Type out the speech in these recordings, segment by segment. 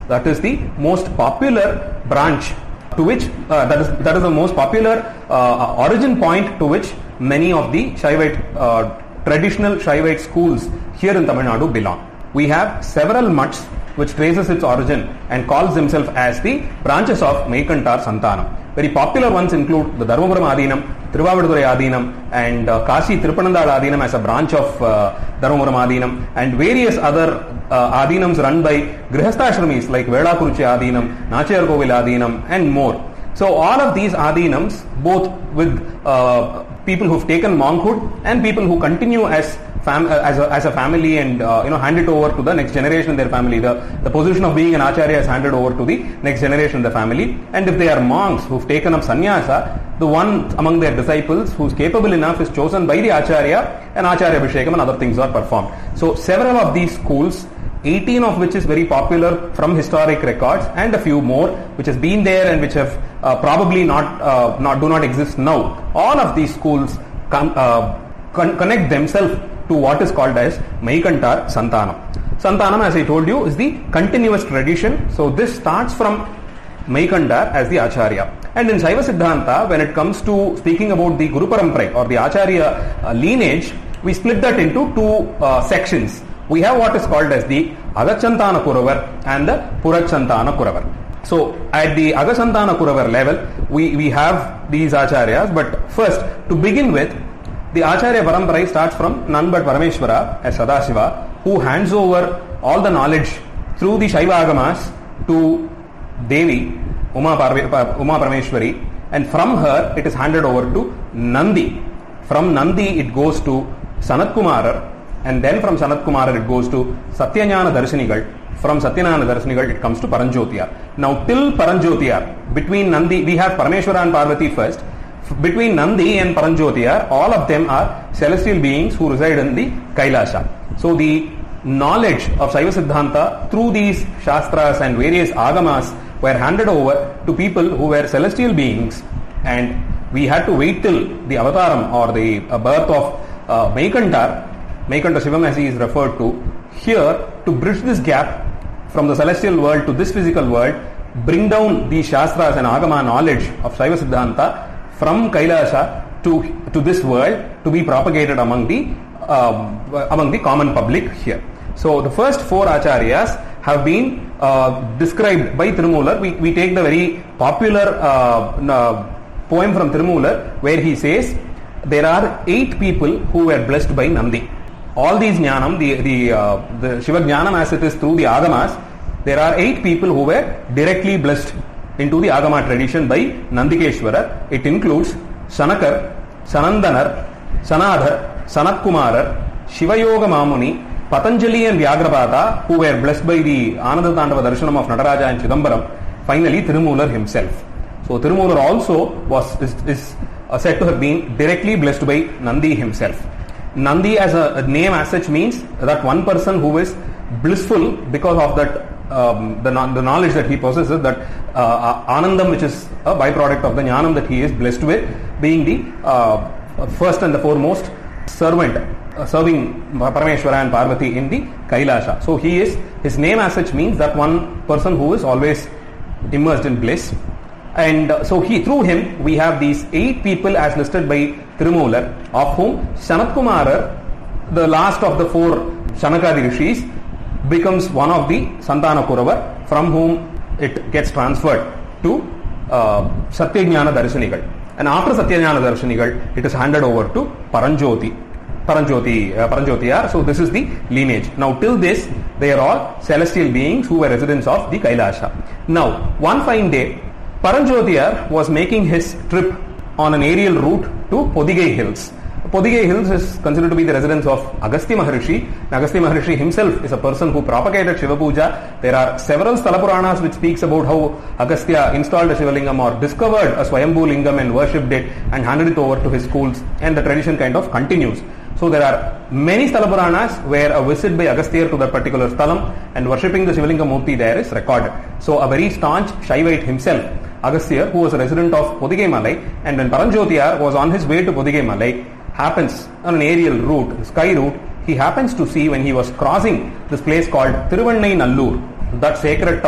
That is the most popular branch to which that is the most popular origin point to which many of the Shaivite traditional Shaivite schools here in Tamil Nadu belong. We have several mutts which traces its origin and calls themselves as the branches of Meikantar Santanam. Very popular ones include the Dharmapuram Adinam, Thiruvavidurai Adinam, and Kashi Thirupanandal Adinam as a branch of Dharmapuram Adinam, and various other Adinams run by Grihasthashramis like Velakuruchi Adinam, Nachayar Kovil Adinam, and more. So all of these Adinams, both with people who've taken monkhood and people who continue as a family and hand it over to the next generation in their family. The position of being an acharya is handed over to the next generation in the family. And if they are monks who've taken up sannyasa, the one among their disciples who's capable enough is chosen by the acharya, and acharya abhishekam and other things are performed. So several of these schools, 18 of which is very popular from historic records, and a few more which has been there and which have probably do not exist now. All of these schools connect themselves to what is called as Meikantar Santanam. Santanam, as I told you, is the continuous tradition. So this starts from Meikantar as the Acharya. And in Shaiva Siddhanta, when it comes to speaking about the Guru Parampara or the Acharya lineage, we split that into two sections. We have what is called as the Agachantana Kuravar and the Purachantana Kuravar. So at the Agachantana Kuravar level, we have these Acharyas, but first, to begin with, the Acharya Parampara starts from none but Parameshwara as Sadashiva, who hands over all the knowledge through the Shaiva Agamas to Devi, Uma Parameshwari, and from her it is handed over to Nandi. From Nandi it goes to Sanat Kumarar, and then from Sanat Kumarar it goes to Satyajnana Darshinigal. From Satyajnana Darshinigal it comes to Paranjotiyar. Now till Paranjotiyar, between Nandi, we have Parameshwara and Parvati first. Between Nandi and Paranjotiyar, all of them are celestial beings who reside in the Kailasha. So the knowledge of Shaiva Siddhanta through these Shastras and various Agamas were handed over to people who were celestial beings, and we had to wait till the avataram or the birth of Meikantar Shivam as he is referred to here, to bridge this gap from the celestial world to this physical world, bring down the Shastras and Agama knowledge of Shaiva Siddhanta from Kailasha to this world to be propagated among the common public here. So the first four Acharyas have been described by Tirumular. We take the very popular poem from Tirumular where he says there are 8 people who were blessed by Nandi. All these Jnanam, the Shiva Jnanam as it is through the Agamas, there are 8 people who were directly blessed into the Agama tradition by Nandikeshwara. It includes Sanakar, Sanandanar, Sanadhar, Sanat Kumarar, Shiva Yoga Mamuni, Patanjali and Vyagrabhata, who were blessed by the Ananda Tandava Darshanam of Nataraja and Chidambaram. Finally, Tirumular himself. So Tirumular also is said to have been directly blessed by Nandi himself. Nandi as a name as such means that one person who is blissful because of that the knowledge that he possesses, that Anandam, which is a byproduct of the Jnanam that he is blessed with, being the first and the foremost servant serving Parameshwara and Parvati in the Kailasha. So his name as such means that one person who is always immersed in bliss. And so through him we have these 8 people as listed by Tirumular, of whom Sanat Kumarar, the last of the 4 Shanakadi Rishis, becomes one of the Santana Kuravar, from whom it gets transferred to Satyajnana Darshinigal. And after Satyajnana Darshinigal, it is handed over to Paranjotiyar. So this is the lineage. Now till this, they are all celestial beings who were residents of the Kailasha. Now, one fine day, Paranjotiyar was making his trip on an aerial route to Podigai Hills. Podigai Hills is considered to be the residence of Agastya Maharishi. Agastya Maharishi himself is a person who propagated Shiva Puja. There are several Sthala Puranas which speaks about how Agastya installed a Shiva Lingam or discovered a Swayambhu Lingam and worshipped it and handed it over to his schools, and the tradition kind of continues. So there are many Sthala Puranas where a visit by Agastya to that particular Sthalam and worshipping the Shivalinga Murti there is recorded. So a very staunch Shaivite himself, Agastya, who was a resident of Podigai Malai, and when Paranjotiyar was on his way to Podigai Malai, happens on an aerial route, sky route, he happens to see when he was crossing this place called Tiruvannai Nallur, that sacred town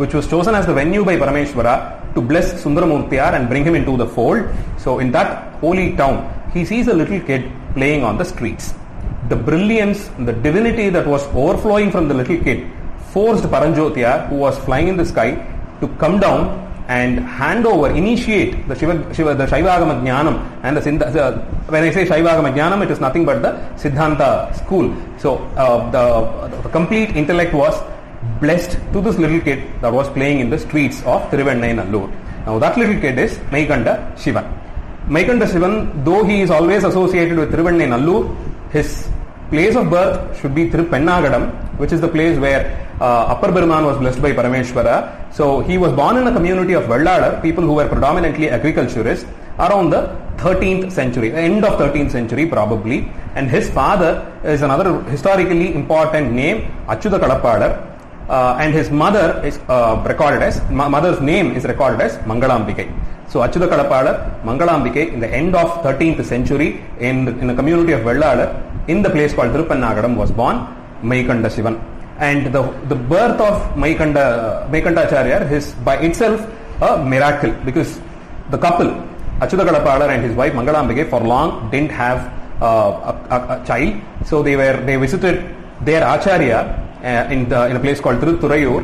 which was chosen as the venue by Parameshwara to bless Sundaramurtiyar and bring him into the fold. So in that holy town, he sees a little kid playing on the streets. The brilliance, the divinity that was overflowing from the little kid forced Paranjotiyar, who was flying in the sky, to come down and hand over, initiate the Shaivagama Jnanam and when I say Shaivagama Jnanam, it is nothing but the Siddhanta school. So the complete intellect was blessed to this little kid that was playing in the streets of Thiruvannainallur. Now that little kid is Maikanda Shivan. Maikanda Shivan, though he is always associated with Thiruvannainallur, his place of birth should be Thirupennagadam, which is the place where Upper Birman was blessed by Parameshwara. So he was born in a community of Velladar, people who were predominantly agriculturists, around the 13th century, the end of 13th century probably. And his father is another historically important name, Achyuta Kadappadar, and his mother is mother's name is recorded as Mangalambike. So Achyuta Kadappadar, Mangalambike in the end of 13th century in a community of Velladar, in the place called Thirupennagadam was born Maikanda Shivan. And the birth of Maikandacharya is by itself a miracle, because the couple, Achyuta Kadappadar and his wife Mangalambike, for long didn't have a child. So they visited their Acharya in a place called Thurayur.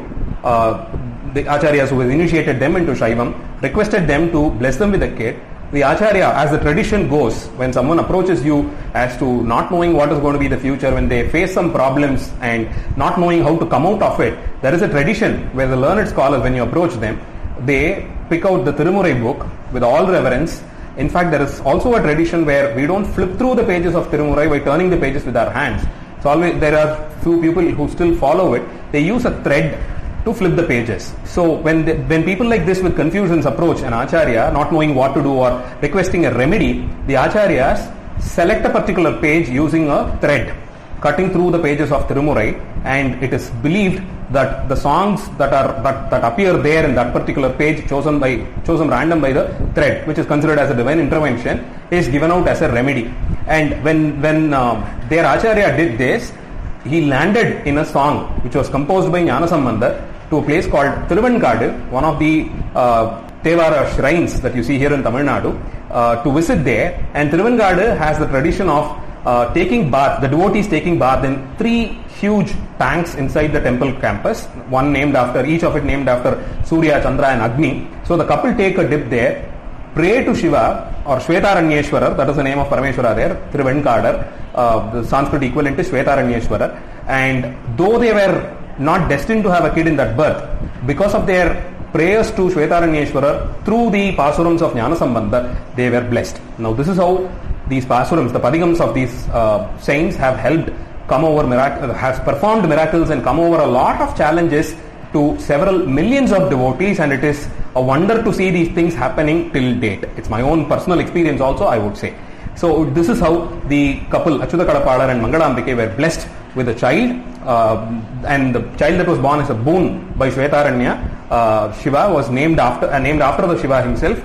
The Acharyas who initiated them into Shaivam requested them to bless them with a kid. The Acharya, as the tradition goes, when someone approaches you as to not knowing what is going to be the future, when they face some problems and not knowing how to come out of it, there is a tradition where the learned scholars, when you approach them, they pick out the Tirumurai book with all reverence. In fact, there is also a tradition where we don't flip through the pages of Tirumurai by turning the pages with our hands. So always there are few people who still follow it. They use a thread to flip the pages. So when people like this with confusions approach an Acharya, not knowing what to do or requesting a remedy, the Acharyas select a particular page using a thread, cutting through the pages of Tirumurai, and it is believed that the songs that appear there in that particular page, chosen random by the thread, which is considered as a divine intervention, is given out as a remedy. And when their Acharya did this, he landed in a song which was composed by Jnanasambandar to a place called Thiruvenkadu, one of the Tevara shrines that you see here in Tamil Nadu, to visit there. And Thiruvenkadu has the tradition of taking bath, the devotees taking bath in 3 huge tanks inside the temple campus, each of it named after Surya, Chandra and Agni. So the couple take a dip there, pray to Shiva or Shvetaranyeshwarar, that is the name of Parameshwara there, Thiruvenkadar, the Sanskrit equivalent is Shvetaranyeshwarar. And though they were not destined to have a kid in that birth, because of their prayers to Shvetaranyeshwarar through the pasurams of Jnanasambandar, they were blessed. Now this is how these pasurams, the padigams of these saints have helped has performed miracles and come over a lot of challenges to several millions of devotees, and it is a wonder to see these things happening till date. It's my own personal experience also, I would say. So this is how the couple Achyuta Kadappadar and Mangalambike were blessed with a child, and the child that was born as a boon by Shvetaranya. Shiva was named after the Shiva himself.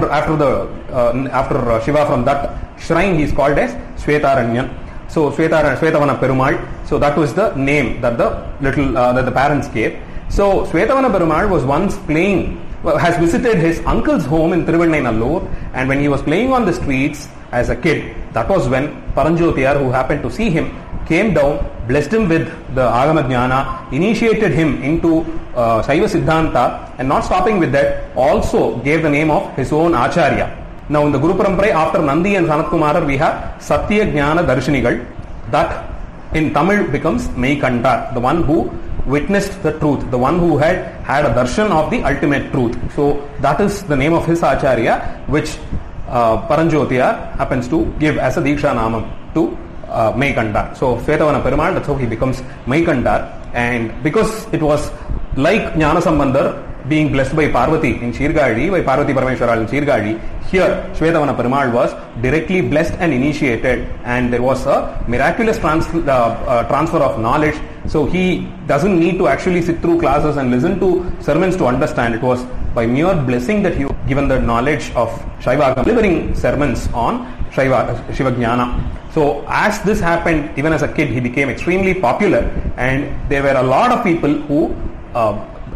After Shiva from that shrine, he is called as Shvetaranyan. So Shvetavana Perumal. So that was the name that the parents gave. So Shvetavana Perumal was once has visited his uncle's home in Thiruvannainallur, and when he was playing on the streets as a kid, that was when Paranjotiyar, who happened to see him, came down, blessed him with the Agama Jnana, initiated him into Shaiva Siddhanta, and not stopping with that, also gave the name of his own Acharya. Now in the Guru Parampara, after Nandi and Sanat Kumar, we have Satya Jnana Darshinigal, that in Tamil becomes Maikanda, the one who witnessed the truth, the one who had a darshan of the ultimate truth. So that is the name of his Acharya, which Paranjotiyar happens to give as a Diksha Namam to Maikanda. So Shvetavana Perumal, that's how he becomes Maikanda. And because it was like Jnanasambandar being blessed by Parvati in Shirgadi, by Parvati Parameshwara in Shirgadi, here Shvetavana Perumal was directly blessed and initiated, and there was a miraculous transfer of knowledge. So he doesn't need to actually sit through classes and listen to sermons to understand. It was by mere blessing that he was given the knowledge of Shaiva, delivering sermons on Shiva Jnana. So as this happened, even as a kid, he became extremely popular, and there were a lot of people who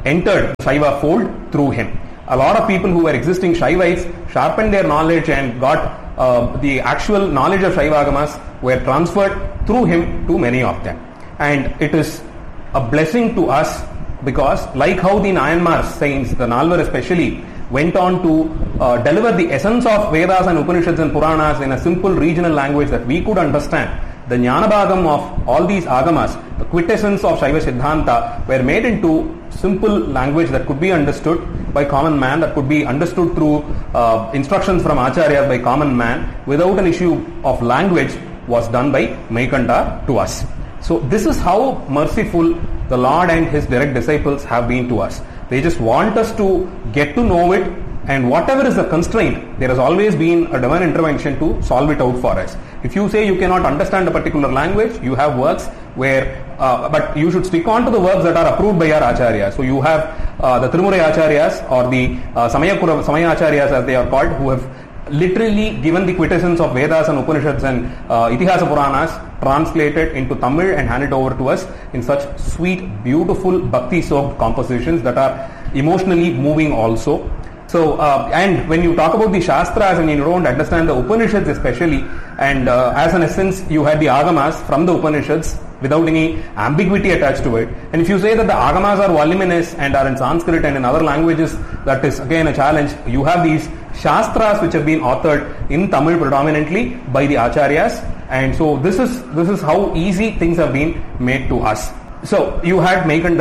entered Shaiva fold through him. A lot of people who were existing Shaivites sharpened their knowledge and got the actual knowledge of Shaiva Agamas were transferred through him to many of them. And it is a blessing to us because, like how the Nayanmar saints, the Nalvar especially, went on to deliver the essence of Vedas and Upanishads and Puranas in a simple regional language that we could understand, the Jnanabhagam of all these Agamas, the quintessence of Shaiva Siddhanta, were made into simple language that could be understood by common man, that could be understood through instructions from Acharyas by common man, without an issue of language, was done by Meykanta to us. So this is how merciful the Lord and his direct disciples have been to us. They just want us to get to know it, and whatever is the constraint, there has always been a divine intervention to solve it out for us. If you say you cannot understand a particular language, you have works where, but you should stick on to the works that are approved by your Acharyas. So you have the Tirumurai Acharyas or the Samaya Acharyas as they are called, who have literally given the quintessence of Vedas and Upanishads and Itihasa Puranas, translated into Tamil and handed over to us in such sweet, beautiful, bhakti-soaked compositions that are emotionally moving also. So, and when you talk about the Shastras and you don't understand the Upanishads especially, and as an essence you had the Agamas from the Upanishads without any ambiguity attached to it. And if you say that the Agamas are voluminous and are in Sanskrit and in other languages, that is again a challenge. You have these Shastras which have been authored in Tamil predominantly by the Acharyas, and so this is how easy things have been made to us. So you had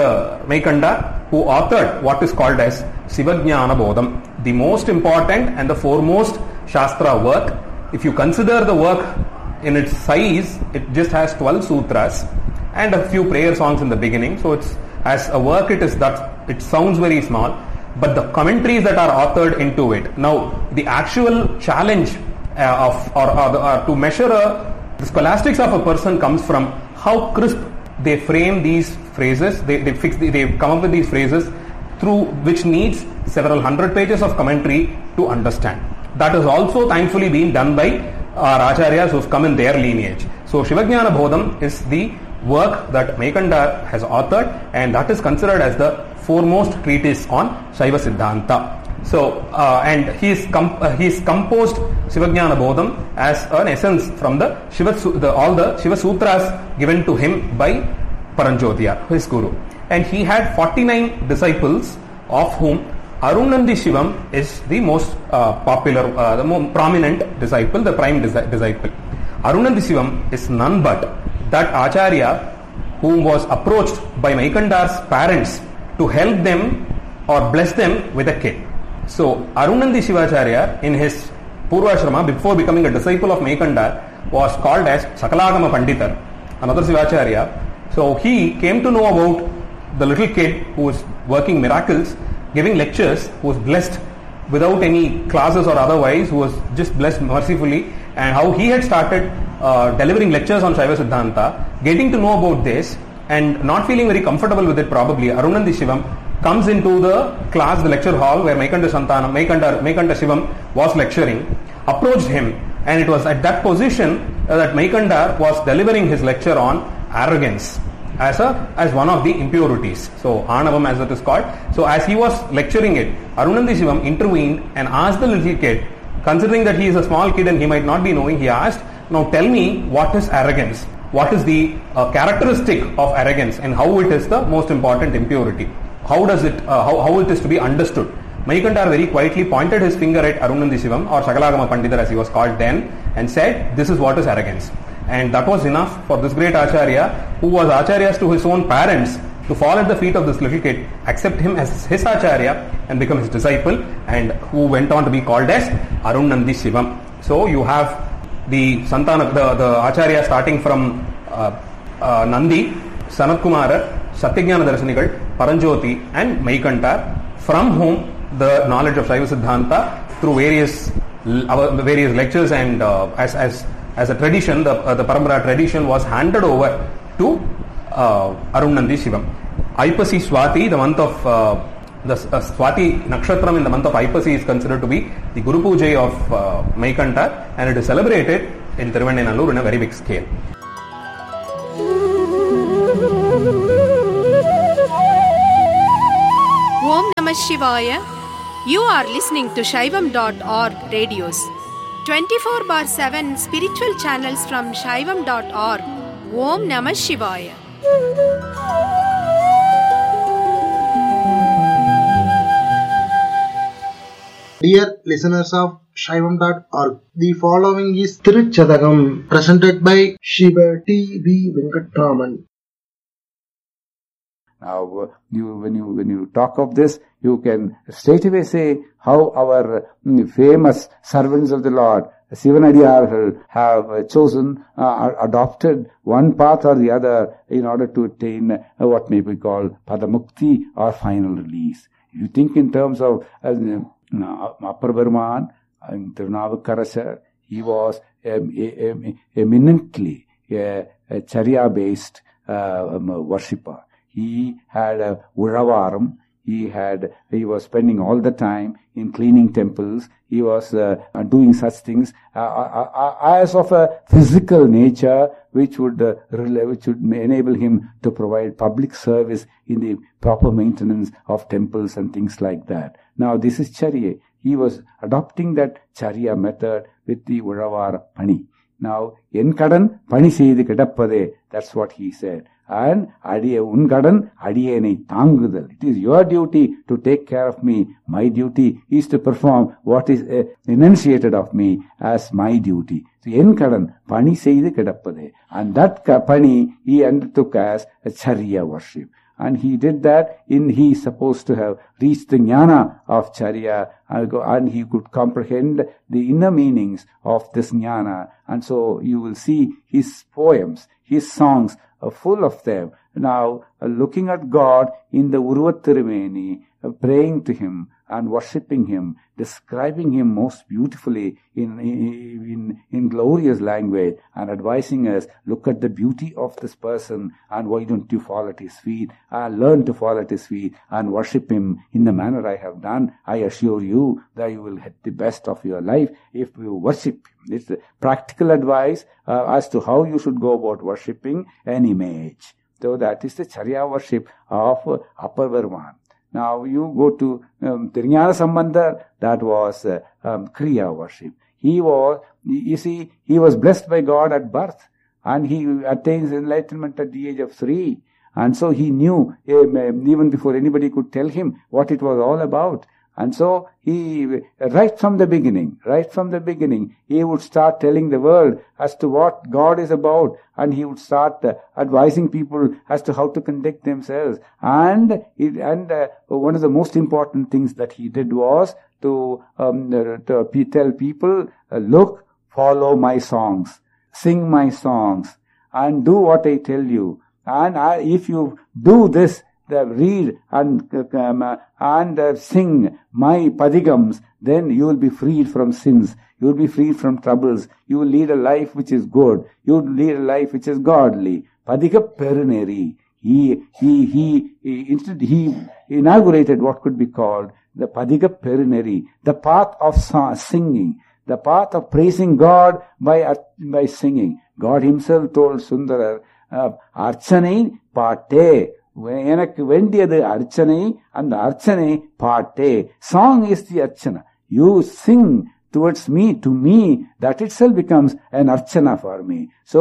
Meykanta who authored what is called as Sivajnana Bodham, the most important and the foremost Shastra work. If you consider the work in its size, it just has 12 sutras and a few prayer songs in the beginning. So it's, as a work, it sounds very small, but the commentaries that are authored into it. Now, the actual challenge to measure the scholastics of a person comes from how crisp they frame these phrases. They come up with these phrases through which needs several hundred pages of commentary to understand. That has also thankfully been done by our Acharyas who have come in their lineage. So Shivajnana Bodham is the work that Meykanta has authored, and that is considered as the foremost treatise on Shaiva Siddhanta. So, and he's composed Sivajnana Bodham as an essence from all the Shiva Sutras given to him by Paranjyotiya, his guru. And he had 49 disciples, of whom Arunandi Shivam is the most popular, the more prominent disciple, the prime disciple. Arunandi Shivam is none but that Acharya who was approached by Meykantar's parents to help them or bless them with a kid. So Arunandi Shivacharya in his Purvashrama before becoming a disciple of Meykantar was called as Sakalagama Panditar, another Shivacharya. So he came to know about the little kid who was working miracles, giving lectures, who was blessed without any classes or otherwise, who was just blessed mercifully, and how he had started delivering lectures on Shaiva Siddhanta. Getting to know about this and not feeling very comfortable with it probably, Arunandi Shivam comes into the class, the lecture hall where Meykanta Shivam was lecturing, approached him, and it was at that position that Meykanta was delivering his lecture on arrogance as one of the impurities. So Anavam as it is called. So as he was lecturing it, Arunandi Shivam intervened and asked the little kid, considering that he is a small kid and he might not be knowing, he asked, now tell me, what is arrogance? What is the characteristic of arrogance and how it is the most important impurity? How it is to be understood? Meykantar very quietly pointed his finger at Arunandi Shivam, or Sakalagama Pandita as he was called then, and said, this is what is arrogance. And that was enough for this great Acharya, who was Acharyas to his own parents, to fall at the feet of this little kid, accept him as his Acharya and become his disciple, and who went on to be called as Arunandi Shivam. So you have the Santana, the Acharya starting from Nandi, Sanat Kumara, Satyajnana Darshanigal, Paranjyoti and Meykantar, from whom the knowledge of Shaiva Siddhanta through various lectures and as a tradition, the Parampara tradition was handed over to Arunandi Shivam. Aipasi Swati, the month of the Swati Nakshatram in the month of Aipasi is considered to be the Guru Puja of Meykantar, and it is celebrated in Thiruvannamalur in a very big scale. Shivaya. You are listening to Shaivam.org radios. 24/7 spiritual channels from Shaivam.org. Om Namah Shivaya. Dear listeners of Shaivam.org, the following is Tiruchadagam, presented by Shiva T.V. Venkatraman. Now, when you talk of this, you can straight away say how our famous servants of the Lord, Sivanadiyargal, have chosen, adopted one path or the other in order to attain what may be called Padamukti or final release. If you think in terms of Appar Burman and Tirunavukarasar, he was eminently a Charya-based worshipper. He had a Uravaram. He was spending all the time in cleaning temples. He was doing such things as of a physical nature, which would enable him to provide public service in the proper maintenance of temples and things like that. Now, this is Charya. He was adopting that Charya method with the Uravara Pani. Now, en kadan pani seydu kidappade, that's what he said. And un kadan adiyene thangudal. It is your duty to take care of me. My duty is to perform what is enunciated of me as my duty. So, en kadan pani seydu kidappade. And that pani he undertook as a Charya worship. And he did that he is supposed to have reached the jnana of Charya, and he could comprehend the inner meanings of this jnana. And so you will see his poems, his songs are full of them. Now, looking at God in the Uruvattirumeni, praying to him and worshipping him, describing him most beautifully in glorious language, and advising us, look at the beauty of this person, and why don't you fall at his feet, learn to fall at his feet and worship him in the manner I have done. I assure you that you will get the best of your life if you worship him. It's a practical advice as to how you should go about worshipping an image. So that is the Charya worship of Appar Burman. Now you go to Tirunjana Sambandar, that was Kriya worship. He was blessed by God at birth, and he attains enlightenment at the age of 3. And so he knew, even before anybody could tell him what it was all about. And so he, right from the beginning, he would start telling the world as to what God is about, and he would start advising people as to how to conduct themselves. And one of the most important things that he did was to tell people, look, follow my songs, sing my songs, and do what I tell you. And if you do this, read and sing my padigams, then you will be freed from sins. You will be freed from troubles. You will lead a life which is good. You will lead a life which is godly. Padiga Perineri. He inaugurated what could be called the Padiga Perineri, the path of singing, the path of praising God by singing. God himself told Sundarar, Archanai Pate. எனக்கு வேண்டியது அர்ச்சனை, அந்த அர்ச்சனை பாட்டே. Song is the archana. You sing towards me, to me, that itself becomes an archana for me. So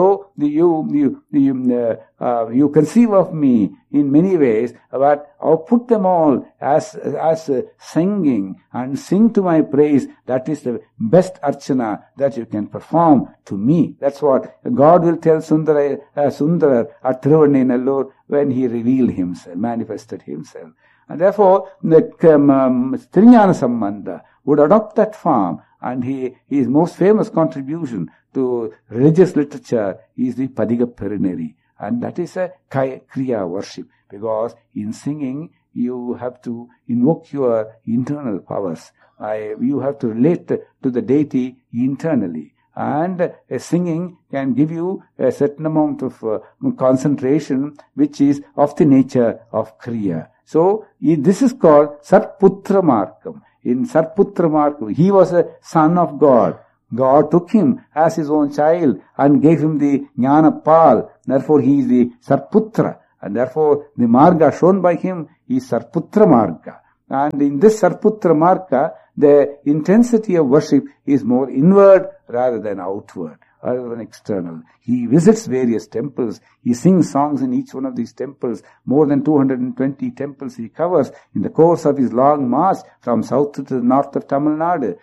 you conceive of me in many ways, but I'll put them all as singing, and sing to my praise. That is the best archana that you can perform to me. That's what God will tell Sundarar at Thiruvannamalur when he revealed himself, manifested himself. And therefore, the Tirunjana Sambandha would adopt that form, and his most famous contribution to religious literature is the Padiga Perineri. And that is a Kriya worship, because in singing you have to invoke your internal powers. You have to relate to the deity internally. And singing can give you a certain amount of concentration, which is of the nature of Kriya. So this is called Sarputra Markam. In Sarputra Markam, he was a son of God. God took him as his own child and gave him the Jnana Pal. Therefore, he is the Sarputra. And therefore, the Marga shown by him is Sarputra Marga. And in this Sarputra Marka, the intensity of worship is more inward rather than outward, rather than external. He visits various temples. He sings songs in each one of these temples. More than 220 temples he covers in the course of his long march from south to the north of Tamil Nadu.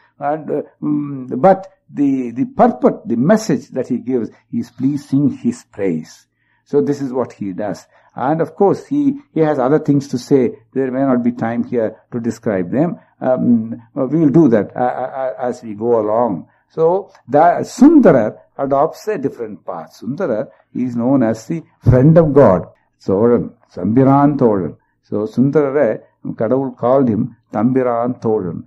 But the purport, the message that he gives is, please sing his praise. So this is what he does. And of course, he has other things to say. There may not be time here to describe them. We will do that as we go along. So, the Sundara adopts a different path. Sundara is known as the friend of God. Thoran, Sambiran Thoran. So, Sundara, Kadavul called him Tambiran Thoran.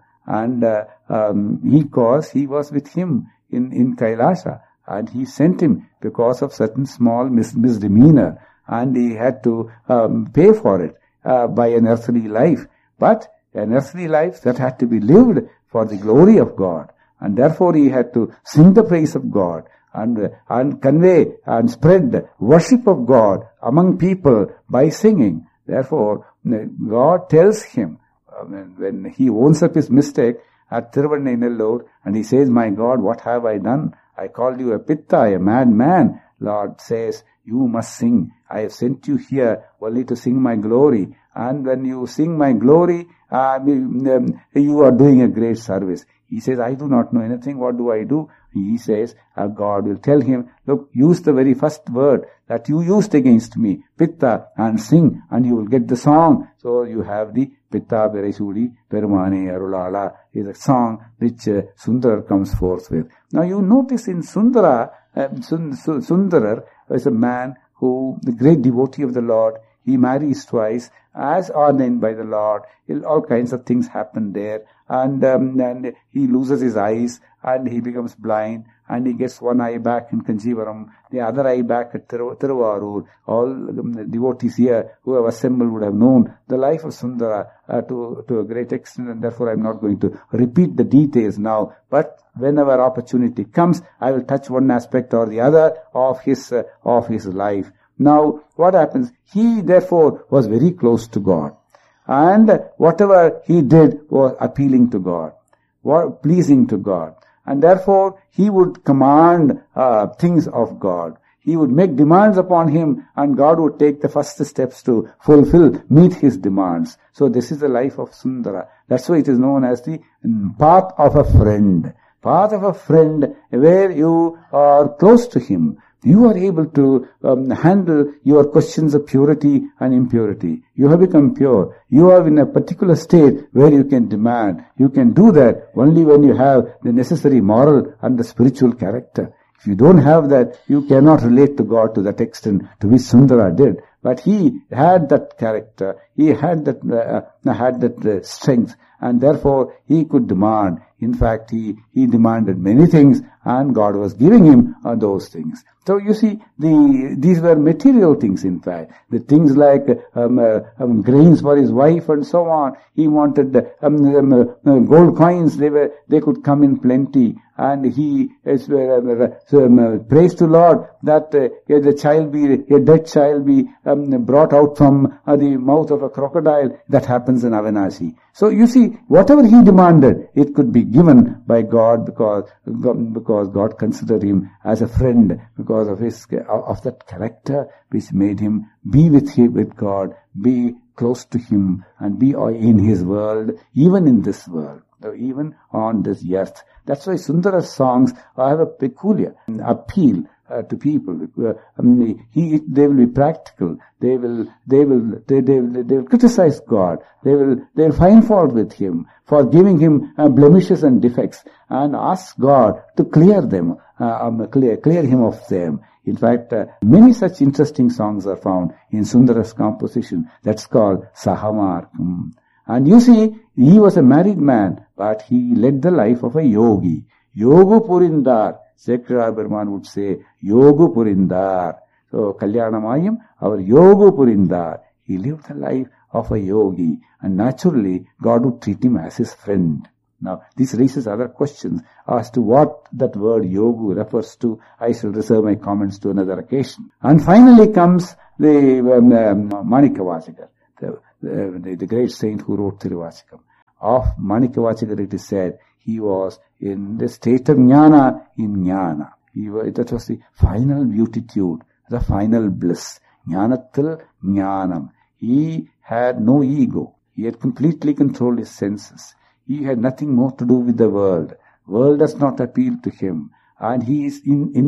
And because he was with him in Kailasha. And he sent him because of certain small misdemeanor. And he had to pay for it by an earthly life. But an earthly life that had to be lived for the glory of God. And therefore he had to sing the praise of God and convey and spread worship of God among people by singing. Therefore, God tells him, when he owns up his mistake at Thiruvannainallur, and he says, my God, what have I done? I called you a pitta, a madman. Lord says, you must sing. I have sent you here only to sing my glory. And when you sing my glory, you are doing a great service. He says, I do not know anything. What do I do? He says, God will tell him, look, use the very first word that you used against me, pitta, and sing, and you will get the song. So you have the Pitta Peresudi Perumane Arulala is a song which Sundara comes forth with. Now you notice in Sundara, Sundarar is a man who, the great devotee of the Lord, he marries twice, as ordained by the Lord. All kinds of things happen there. And he loses his eyes, and he becomes blind, and he gets one eye back in Kanchivaram, the other eye back at Thiruvarur. All the devotees here who have assembled would have known the life of Sundara to a great extent, and therefore I am not going to repeat the details now. But whenever opportunity comes, I will touch one aspect or the other of his life. Now, what happens? He, therefore, was very close to God. And whatever he did was appealing to God, pleasing to God. And therefore, he would command things of God. He would make demands upon him, and God would take the first steps to meet his demands. So this is the life of Sundara. That's why it is known as the path of a friend. Path of a friend where you are close to him. You are able to handle your questions of purity and impurity. You have become pure. You are in a particular state where you can demand. You can do that only when you have the necessary moral and the spiritual character. If you don't have that, you cannot relate to God to that extent to which Sundara did. But he had that character. He had that strength, and therefore he could demand. In fact, he demanded many things, and God was giving him those things. So you see, these were material things. In fact, the things like grains for his wife and so on. He wanted gold coins. They could come in plenty, and he praised the Lord that a dead child be brought out from the mouth of a crocodile. That happens in Avinashi. So you see, whatever he demanded, it could be given by God because God considered him as a friend, because of that character which made him be with God, be close to him, and be in his world, even in this world, even on this earth. That's why Sundara's songs have a peculiar appeal to people. They will be practical. They will criticize God. They'll find fault with him for giving him blemishes and defects, and ask God to clear them, clear him of them. In fact, many such interesting songs are found in Sundara's composition. That's called Sahamarkam. And you see, he was a married man, but he led the life of a yogi. Yogu Purindar. Sekra Burman would say, Yogu Purindar. So, Kalyanamayam, our Yogu Purindar. He lived the life of a yogi, and naturally, God would treat him as his friend. Now, this raises other questions as to what that word yogu refers to. I shall reserve my comments to another occasion. And finally comes the Manikavasagar. the great saint who wrote Tiruvachikam. Of Manikavachikar it is said, he was in the state of jnana in jnana. That was the final beatitude, the final bliss. Jnanatil jnanam. He had no ego. He had completely controlled his senses. He had nothing more to do with the world. World does not appeal to him. And he is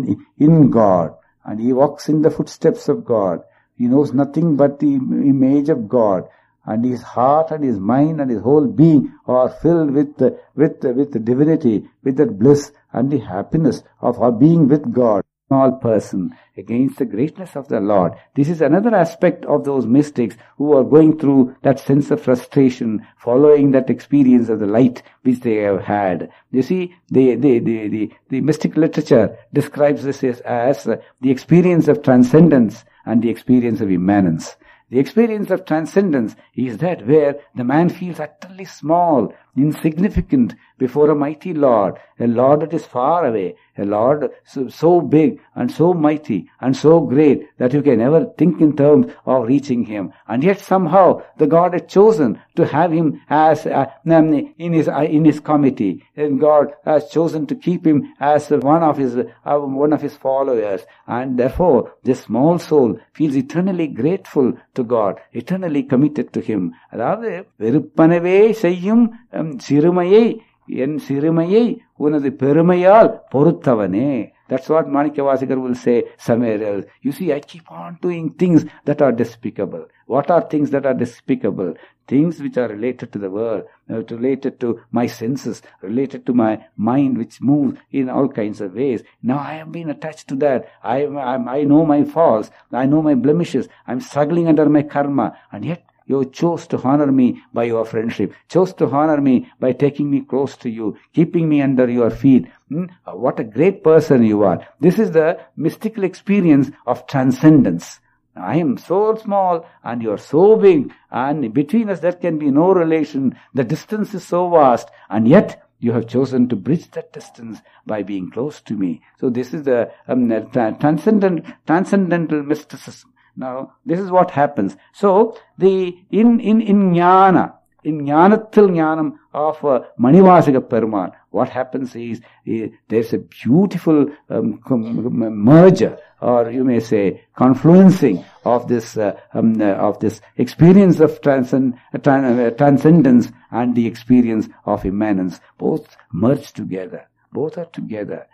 in God. And he walks in the footsteps of God. He knows nothing but the image of God. And his heart and his mind and his whole being are filled with the divinity, with that bliss and the happiness of being with God. Small person against the greatness of the Lord. This is another aspect of those mystics who are going through that sense of frustration, following that experience of the light which they have had. You see, the mystic literature describes this as the experience of transcendence and the experience of immanence. The experience of transcendence is that where the man feels utterly small, insignificant before a mighty Lord, a Lord that is far away, a Lord so big and so mighty and so great that you can never think in terms of reaching Him. And yet somehow the God had chosen to have him as in his committee, and God has chosen to keep him as one of his followers, and therefore this small soul feels eternally grateful to God, eternally committed to Him. அதாவது வெறுப்பனவே செய்யும் சிறுமையை என் சிறுமையை உனது பெருமையால் பொறுத்தவனே. That's what Manikavachikar will say somewhere else. You see, I keep on doing things that are despicable. What are things that are despicable? Things which are related to the world, related to my senses, related to my mind which moves in all kinds of ways. Now I have been attached to that. I know my faults. I know my blemishes. I'm struggling under my karma. And yet you chose to honor me by your friendship, chose to honor me by taking me close to you, keeping me under your feet. What a great person you are. This is the mystical experience of transcendence. I am so small and you are so big, and between us there can be no relation. The distance is so vast, and yet you have chosen to bridge that distance by being close to me. So this is the transcendental mysticism. Now, this is what happens. So, in jnana, in jnanatil jnanam of Manivasika Perumal, what happens is there's a beautiful merger, or you may say confluencing of this experience of transcendence and the experience of immanence. Both merge together. Both are together.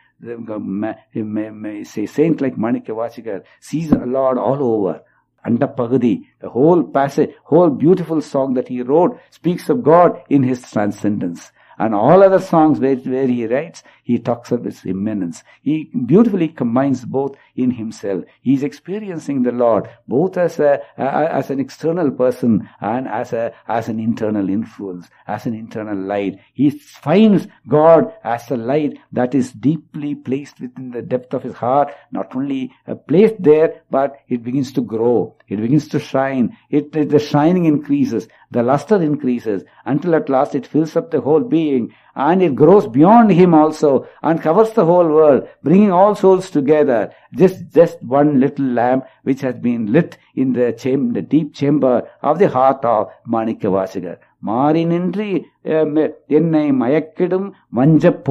Say saint like Manikavachikar sees the Lord all over. Andapagadi, the whole passage, whole beautiful song that he wrote speaks of God in his transcendence. And all other songs where he writes, he talks of his immanence. He beautifully combines both in himself. He is experiencing the Lord both as an external person and as an internal influence, as an internal light. He finds God as a light that is deeply placed within the depth of his heart. Not only placed there, but it begins to grow. It begins to shine. The shining increases. The luster increases until at last it fills up the whole being, and it grows beyond him also and covers the whole world, bringing all souls together. Just one little lamp which has been lit in the deep chamber of the heart of Manikavachikar. மாறி நின்று என்னை மயக்கிடும் வஞ்சப்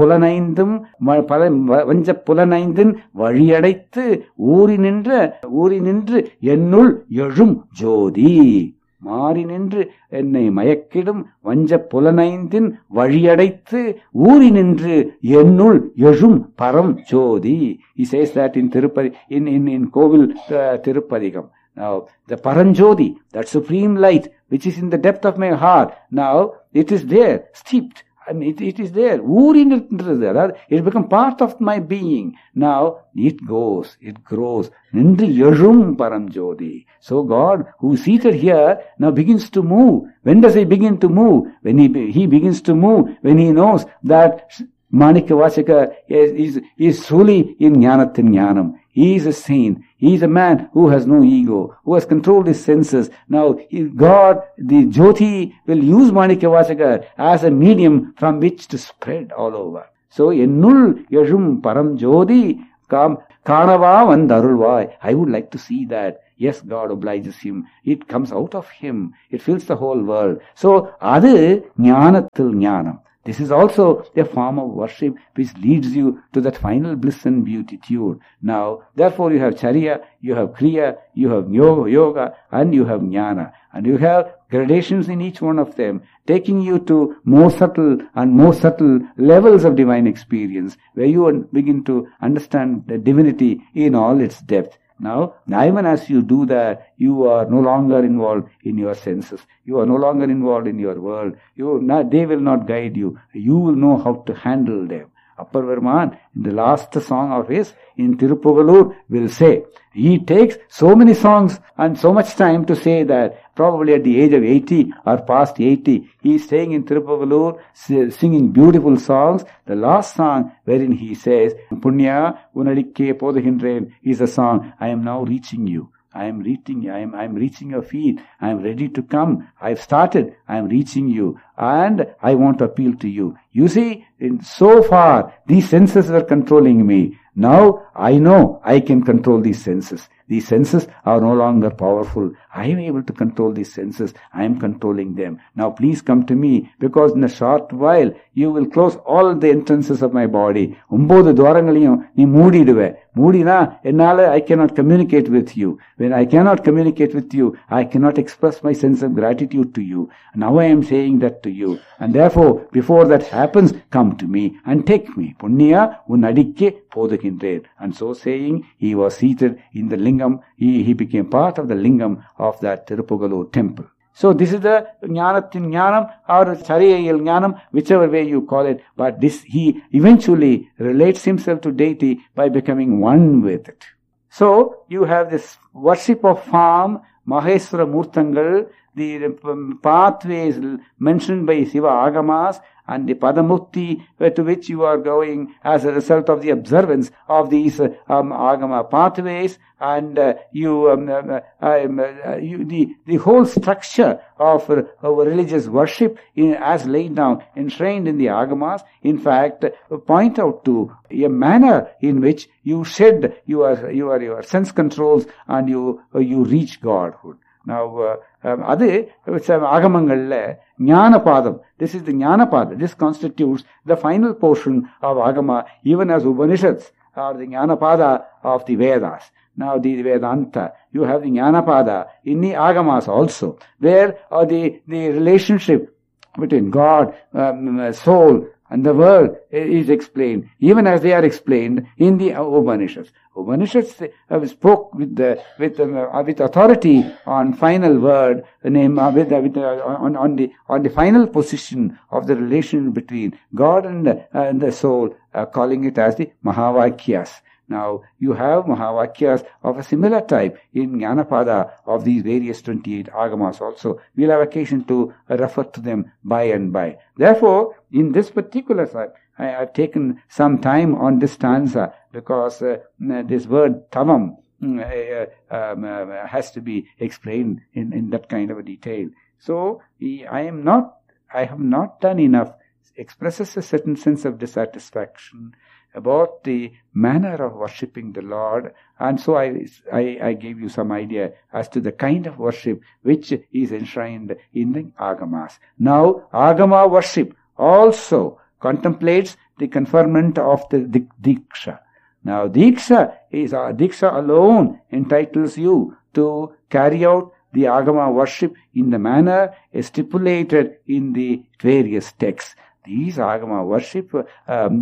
புலனைந்தும் வழியடைத்து ஊறி நின்று என்னுள் எழும் ஜோதி. மாறி நின்று என்னை மயக்கிடும் வஞ்சப் புலனைந்தின் வழியடைத்து ஊறி நின்று என்னுள் எழும் பரம் ஜோதி. He says that in Tirupati, in Kovil Tirupadigam. Now, the Paranjodi, that supreme light, which is in the depth of my heart, now it is there, steeped. I mean, it is there. It becomes part of my being. Now, it grows. Nindri Yajum Paramjodi. So God, who is seated here, now begins to move. When does he begin to move? When he begins to move, when he knows that Manikavachikar is truly in Jnanatin Jnanam. He is a saint. He is a man who has no ego, who has controlled his senses. Now, God, the Jyoti, will use Manikavachikar as a medium from which to spread all over. So, Ennul Yajum Param Jyoti Kanava Vandarulvai. I would like to see that. Yes, God obliges him. It comes out of him. It fills the whole world. So, adu jnanathil jnanam. This is also a form of worship which leads you to that final bliss and beatitude. Now, therefore you have charya, you have kriya, you have yoga, and you have jnana. And you have gradations in each one of them, taking you to more subtle and more subtle levels of divine experience, where you begin to understand the divinity in all its depth. Now, even as you do that, you are no longer involved in your senses. You are no longer involved in your world. They will not guide you. You will know how to handle them. Appar Varman, in the last song of his, in Tirupugalur, will say, he takes so many songs and so much time to say that probably at the age of 80 or past 80, he is staying in Tirupugalur, singing beautiful songs. The last song wherein he says, Punya Unadikke Podahindren, is a song, I am now reaching you. I am reaching your feet. I am ready to come. I have started. I am reaching you. And I want to appeal to you. You see, so far, these senses were controlling me. Now, I know I can control these senses. These senses are no longer powerful. I am able to control these senses. I am controlling them. Now, please come to me, because in a short while, you will close all the entrances of my body. 9 dwarangalayum nee moodiduve. Moodina, ennala I cannot communicate with you. When I cannot communicate with you, I cannot express my sense of gratitude to you. Now I am saying that to you. And therefore, before that happens, come to me and take me. Punya unadikke podakindren. And so saying, he was seated in the lingam. He became part of the lingam of that Tirupugalur temple. So this is the jnanatin jnanam or chariyayil jnanam, whichever way you call it. But this, he eventually relates himself to deity by becoming one with it. So you have this worship of form, Maheswara Murtangal, the pathways mentioned by Siva Agamas, and the Padamukti to which you are going as a result of the observance of these Agama pathways, and the whole structure of religious worship as laid down, enshrined in the Agamas, in fact, point out to a manner in which you shed your sense controls and you reach Godhood. Now, Agamangalle, Jnanapadam. This is the Jnanapada. This constitutes the final portion of Agama, even as Upanishads are the Jnanapada of the Vedas. Now, the Vedanta, you have the Jnanapada in the Agamas also, where the relationship between God, soul, and the world is explained, even as they are explained in the Upanishads. Upanishads spoke with authority on final word, on the final position of the relation between God and the soul, calling it as the Mahavakyas. Now, you have Mahavakyas of a similar type in Jnanapada of these various 28 Agamas also. We'll have occasion to refer to them by and by. Therefore, in this particular side, I have taken some time on this stanza because this word tavam has to be explained in that kind of a detail. So, I have not done enough, expresses a certain sense of dissatisfaction about the manner of worshipping the Lord, and so I gave you some idea as to the kind of worship which is enshrined in the Agamas. Now, Agama worship also contemplates the conferment of the Diksha. Now, Diksha alone entitles you to carry out the Agama worship in the manner stipulated in the various texts. These Agama worship, the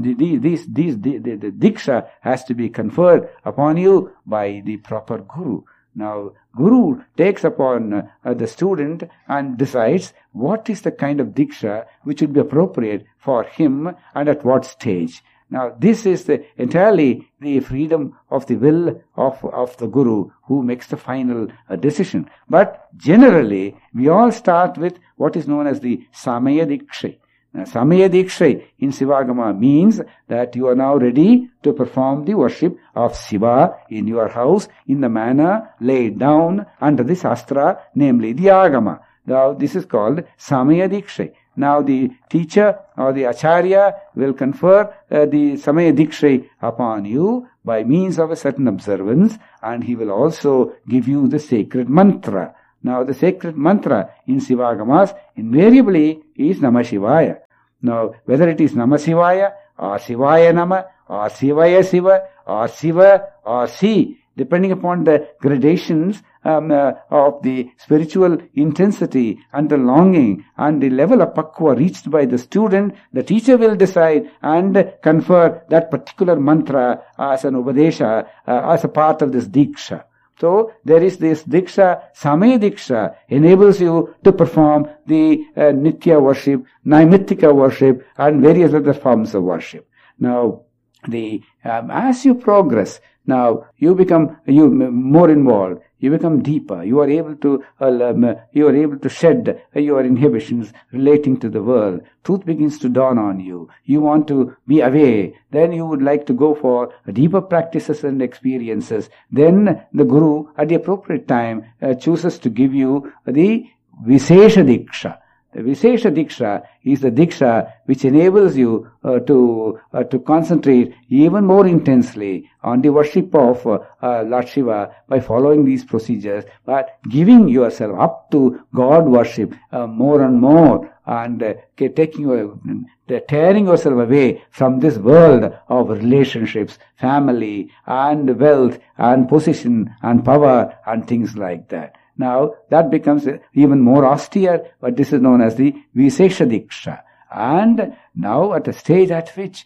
Diksha has to be conferred upon you by the proper Guru. Now, Guru takes upon the student and decides what is the kind of Diksha which would be appropriate for him and at what stage. Now, this is entirely the freedom of the will of the Guru who makes the final decision. But generally, we all start with what is known as the Samaya Diksha. Now, Samaya Diksha in Sivagama means that you are now ready to perform the worship of Shiva in your house in the manner laid down under the Shastra, namely the Agama. Now, this is called Samaya Diksha. Now the teacher or the acharya will confer the Samaya Diksha upon you by means of a certain observance, and he will also give you the sacred mantra. Now the sacred mantra in Sivagamas invariably is Namah Shivaya. Now whether it is Namah Shivaya or Shivaya Nama or Shivaya Shiva or Shiva or Si, depending upon the gradations of the spiritual intensity and the longing and the level of pakwa reached by the student, the teacher will decide and confer that particular mantra as an upadesha, as a part of this diksha. So there is this diksha, Samaya Diksha, enables you to perform the Nitya worship, Naimittika worship, and various other forms of worship. Now, as you progress, now you become more involved. You become deeper. You are able to shed your inhibitions relating to the world. Truth begins to dawn on you. You want to be away. Then you would like to go for deeper practices and experiences. Then the Guru, at the appropriate time, chooses to give you the Vishesha Diksha. The Vishesha Diksha is the Diksha which enables you to concentrate even more intensely on the worship of Lord Shiva by following these procedures, but giving yourself up to God worship more and more, and tearing yourself away from this world of relationships, family, and wealth, and position, and power, and things like that. Now, that becomes even more austere, but this is known as the Vishesha Diksha. And now, at a stage at which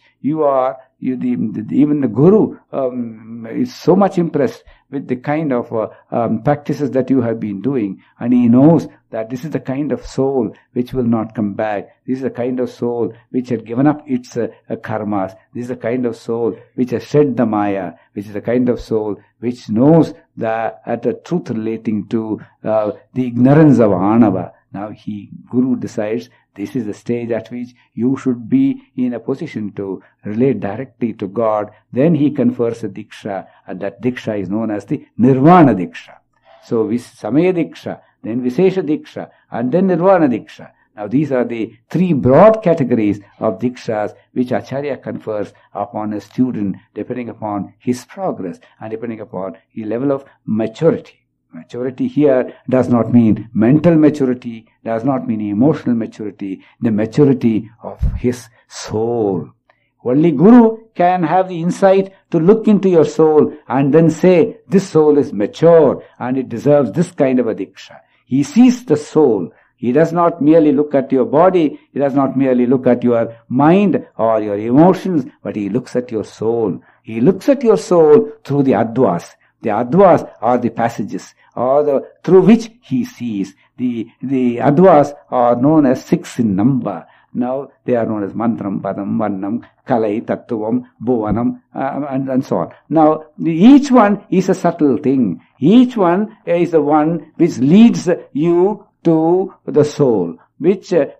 even the Guru is so much impressed with the kind of practices that you have been doing, and he knows that this is the kind of soul which will not come back. This is the kind of soul which had given up its karmas. This is the kind of soul which has shed the Maya, which is the kind of soul which knows the truth relating to the ignorance of Anava. Now Guru decides this is the stage at which you should be in a position to relate directly to God. Then he confers a Diksha, and that Diksha is known as the Nirvana Diksha. So Samaya Diksha, then Vishesha Diksha, and then Nirvana Diksha. Now these are the three broad categories of Dikshas which Acharya confers upon a student depending upon his progress and depending upon his level of maturity. Maturity here does not mean mental maturity, does not mean emotional maturity, the maturity of his soul. Only Guru can have the insight to look into your soul and then say, this soul is mature and it deserves this kind of a Diksha. He sees the soul. He does not merely look at your body, he does not merely look at your mind or your emotions, but he looks at your soul. He looks at your soul through the Advas. The Advas are the passages through which he sees. The Advas are known as 6 in number. Now they are known as Mantram, Padam, Varnam, Kalai, Tattvam, Bhuvanam, and so on. Now each one is a subtle thing. Each one is the one which leads you to the soul, which is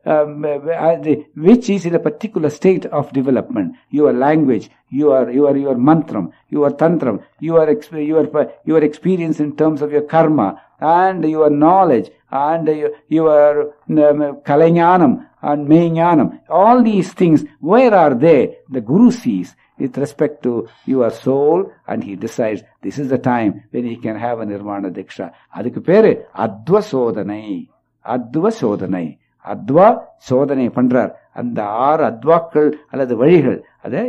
in a particular state of development. Your language, your mantram, your tantram, your experience in terms of your karma, and your knowledge, and your kalanyanam and meyanam. All these things, where are they? The Guru sees with respect to your soul, and he decides this is the time when he can have a Nirvana Diksha. Adukku peru Adva Sodhanai. Adva Sodhanai. Adva Sodhanai பண்றார். அந்த 6 அத்வாக்கள் அல்லது வழிகள் அதை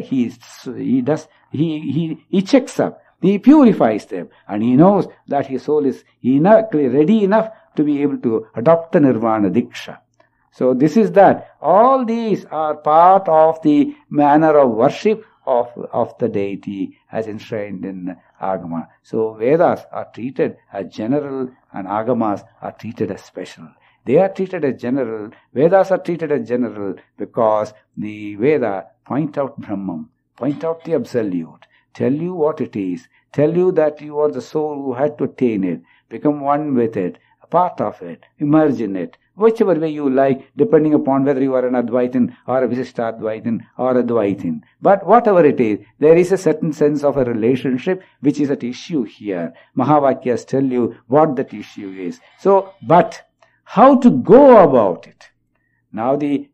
he checks up, he purifies them, and he knows that his soul is ready enough to be able to adopt the Nirvana Diksha. So this is that. All these are part of the manner of worship of the deity as enshrined in Agama. So Vedas are treated as general and Agamas are treated as special. They are treated as general. Vedas are treated as general because the Veda point out Brahman, point out the absolute, tell you what it is, tell you that you are the soul who had to attain it, become one with it, a part of it, emerge in it, whichever way you like, depending upon whether you are an Advaitin or a Visishtadvaitin or a Dvaitin. But whatever it is, there is a certain sense of a relationship which is at issue here. Mahavakyas tell you what that issue is. So, but how to go about it? Now the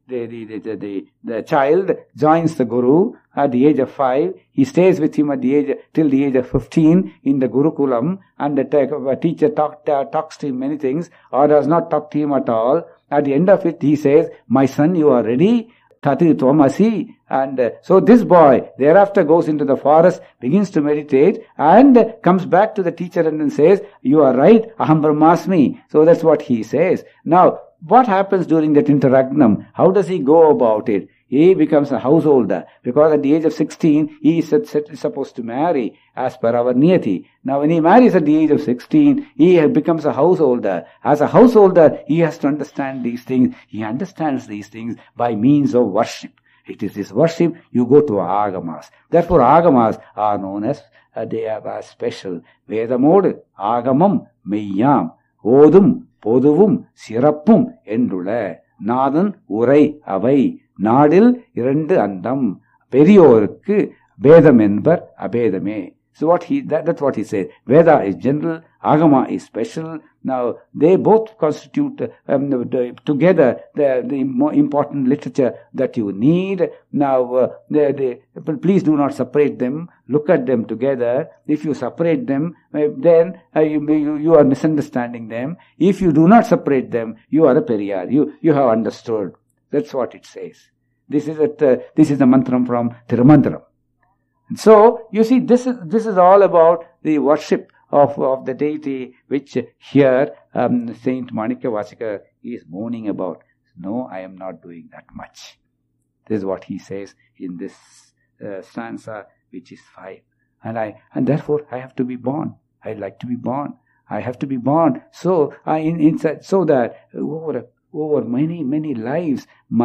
child joins the Guru at the age of 5. He stays with him till the age of 15 in the Gurukulam, and the teacher talks to him many things, or does not talk to him at all. At the end of it, he says, "My son, you are ready. Tati Tvamasi." And so this boy thereafter goes into the forest, begins to meditate, and comes back to the teacher and then says, "You are right, Aham Brahmasmi." So that's what he says. Now, what happens during that interregnum? How does he go about it? He becomes a householder, because at the age of 16, he is supposed to marry as per our niyati. Now, when he marries at the age of 16, he becomes a householder. As a householder, he has to understand these things. He understands these things by means of worship. It is this worship, you go to Agamas. Therefore, Agamas are known as, they are special. Vedamodu, Agamam, Meyyam, Odum, Poduvum, Sirappum, Endula, Nadan, Urai, Avai, Nadil, Irandu Andam, Periyorku, Vedam Enbar, Abedame. So that's what he said. Veda is general, Agama is special. Now, they both constitute together the more important literature that you need. Now, please do not separate them. Look at them together. If you separate them, then you are misunderstanding them. If you do not separate them, you are a Periyar. You have understood. That's what it says. This is the mantram from Tirumandram. So, you see, this is all about the worship of the deity, which here Saint Manikya is moaning about. No, I am not doing that much. This is what he says in this stanza, which is 5. And therefore I have to be born. I like to be born. I have to be born. So so that over many lives,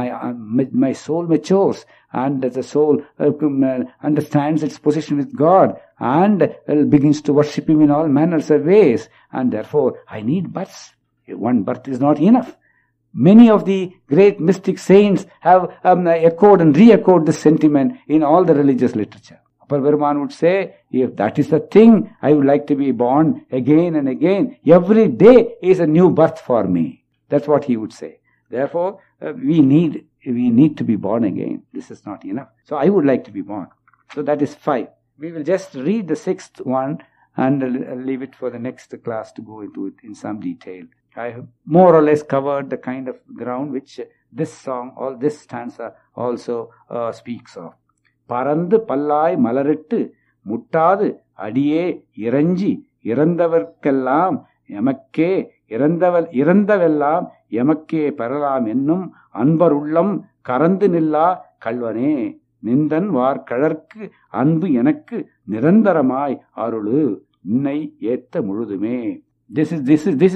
my soul matures, and the soul understands its position with God, and begins to worship Him in all manners of ways. And therefore, I need births. One birth is not enough. Many of the great mystic saints have echoed and re-echoed this sentiment in all the religious literature. Appar Perumaan would say, if that is the thing, I would like to be born again and again. Every day is a new birth for me. That's what he would say. Therefore, we need to be born again. This is not enough. So I would like to be born. So that is 5. We will just read the 6th one and leave it for the next class to go into it in some detail. I have more or less covered the kind of ground which this song, or this stanza also speaks of. Parandu pallai malarittu muttadu adiye iranji irandavarkellam yamakke இறந்தவெல்லாம் எமக்கே பெறலாம் என்னும் அன்பருள்ளம் கரந்து நில்லா கல்வனே நிந்தன் வார் கழற்கு அன்பு எனக்கு நிரந்தரமாய் அருளு நின்னை ஏத்த முழுதுமே. This is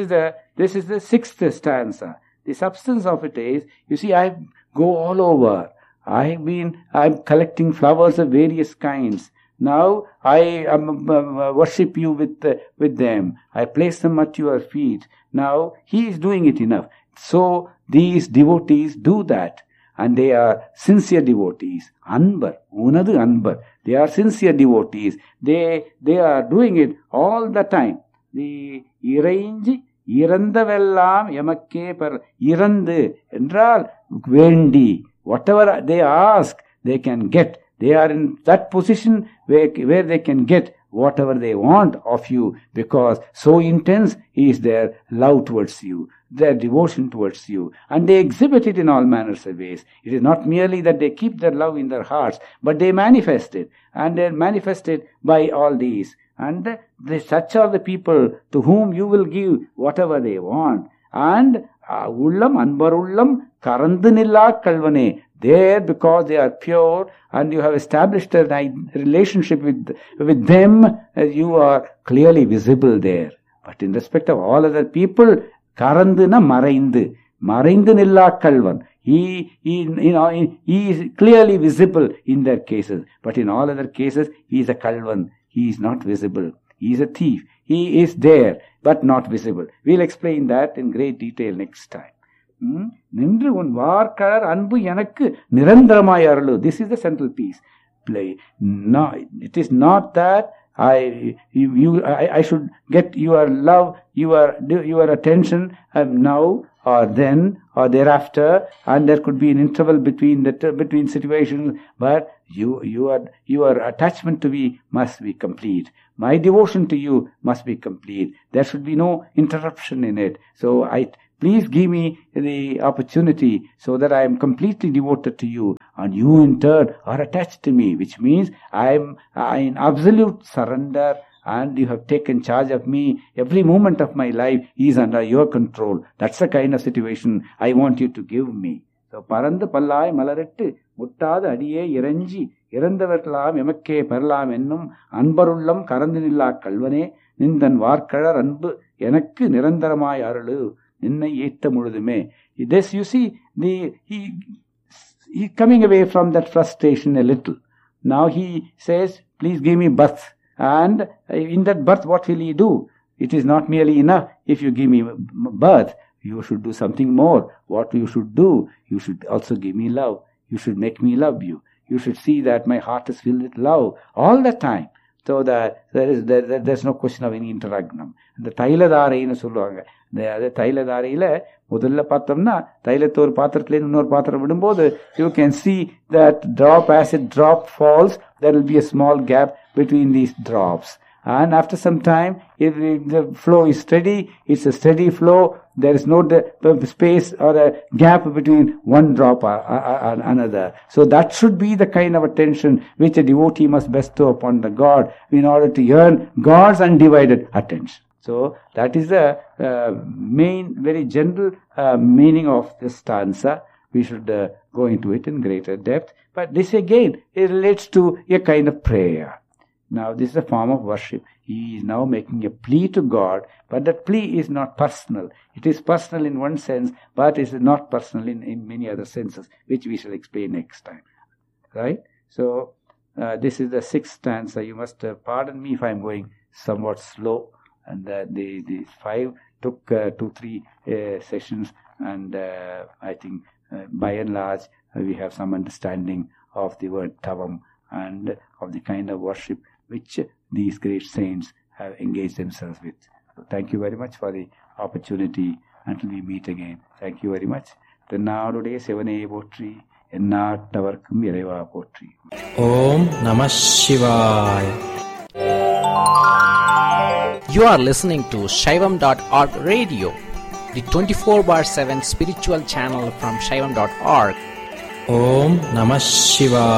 the 6th stanza. The substance of it is, you see, I go all over. I'm collecting flowers of various kinds. Now I worship you with them. I place them at your feet. Now he is doing it enough. So these devotees do that, and they are sincere devotees. Anbar, unadu anbar. They are sincere devotees. They are doing it all the time. The iranji irandavellam yamakke per irandu என்றால் வேண்டி, whatever they ask, they can get. They are in that position where they can get whatever they want of you, because so intense is their love towards you, their devotion towards you, and they exhibit it in all manners of ways. It is not merely that they keep their love in their hearts, but they manifest it, and they manifest it by all these. And such are the people to whom you will give whatever they want. And ullam anbarullam karandu nilla kalvane. There, because they are pure and you have established a relationship with them, you are clearly visible there. But in respect of all other people, karanduna maraindu nilla kalvan. He is clearly visible in their cases. But in all other cases, he is a kalvan. He is not visible. He is a thief. He is there, but not visible. We'll explain that in great detail next time. நின்று உன் வார்கழர் அன்பு எனக்கு நிரந்தரமாய் Arul. This is the central piece. It is not that I should get your love, your attention now, or then or thereafter, and there could be an interval between between situations, but your attachment to me must be complete. My devotion to you must be complete. There should be no interruption in it. So please give me the opportunity so that I am completely devoted to you, and you in turn are attached to me, which means I am in absolute surrender, and you have taken charge of me. Every moment of my life is under your control. That's the kind of situation I want you to give me. So, பரந்து பல்லாய் மலரிட்டு முட்டாத அடியே இறைஞ்சி இறந்தவர்களாம் எமக்கே பெறலாம் என்னும் அன்பருள்ளம் கறந்து நில்லா கல்வனே நிந்தன் வார்க்கழர் அன்பு எனக்கு நிரந்தரமாய் அருளு நின்னை ஏத்த முழுதுமே. This, you see, he coming away from that frustration a little. Now he says, please give me birth. And in that birth, what will he do? It is not merely enough if you give me birth. You should do something more. What you should do, you should also give me love. You should make me love you. You should see that my heart is filled with love all the time. So that there's no question of any interregnum. இந்த தைலதாரைன்னு சொல்லுவாங்க. அது தைலதாரையில முதல்ல பார்த்தோம்னா தைலத்தை ஒரு பாத்திரத்துல இன்னொரு பாத்திரம் விடும்போது you can see that drop, as a drop falls, there will be a small gap between these drops. And after some time, if the flow is steady, it's a steady flow. There is no space or a gap between one drop or another. So that should be the kind of attention which a devotee must bestow upon the God in order to earn God's undivided attention. So that is the main, very general meaning of this stanza. We should go into it in greater depth. But this again, it relates to a kind of prayer. Now, this is a form of worship. He is now making a plea to God, but that plea is not personal. It is personal in one sense, but it is not personal in many other senses, which we shall explain next time. Right? So, this is the sixth stanza. You must pardon me if I am going somewhat slow. And the five took 2-3 sessions, and I think by and large we have some understanding of the word tavam and of the kind of worship which these great saints have engaged themselves with. So thank you very much for the opportunity. Until we meet again. Thank you very much. தென்னாடுடைய சிவனே போற்றி எந்நாட்டவர்க்கும் இறைவா போற்றி. Om Namah Shivaya. You are listening to Shaivam.org radio, the 24/7 spiritual channel from Shaivam.org. Om Namah Shivaya.